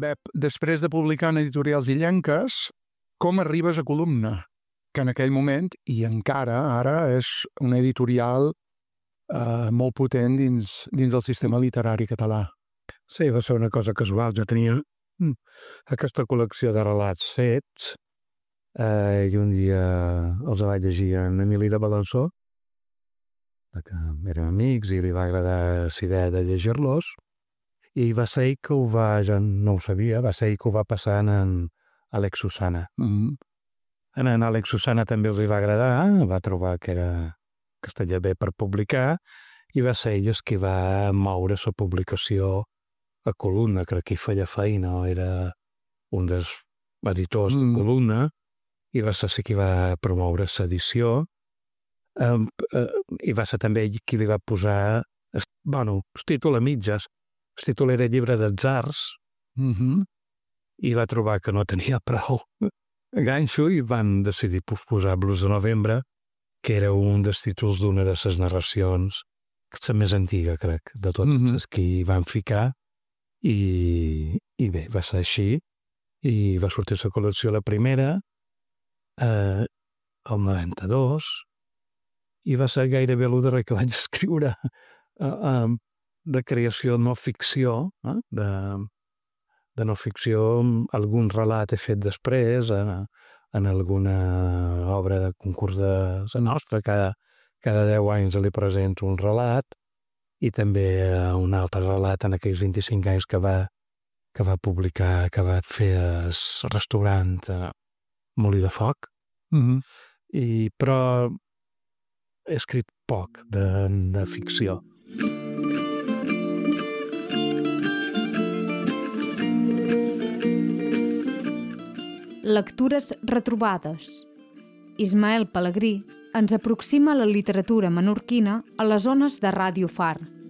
després de publicar en editorials illenques, com arribes a Columna? Que en aquell moment, i encara ara, és una editorial molt potent dins del sistema literari català. Sí, va ser una cosa casual. Jo tenia aquesta col·lecció de relats fets i un dia els vaig llegir en Emili de Balançó, que érem amics i li va agradar la idea de llegir-los, i va ser ell que jo no ho sabia, va ser ell que ho va passar en Àlex Susana. En Àlex Susana també els hi va agradar, va trobar que estaria bé per publicar, i va ser ell qui va moure la publicació a Columna. Crec que hi feia feina, era un dels editors de Columna, i va ser qui va promoure l'edició, i va ser també ell qui li va posar el títol a mitges. El títol era Llibre d'atzars, i va trobar que no tenia prou ganxo i van decidir posar Blues de novembre, que era un dels títols d'una de les narracions, la més antiga, crec, de totes les que hi van ficar, i bé, va ser així, i va sortir la col·lecció la primera, el 92, i va ser gairebé el darrer que vaig escriure de creació no ficció, de no ficció, algun relat he fet després, en alguna obra de concurs de la nostra, cada 10 anys li presento un relat, i també un altre relat en aquells 25 anys que va publicar, que va fer el restaurant Molí de Foc, però he escrit poc de ficció. Lectures retrobades. Ismael Pelegrí ens aproxima la literatura menorquina a les ones de Ràdio Far.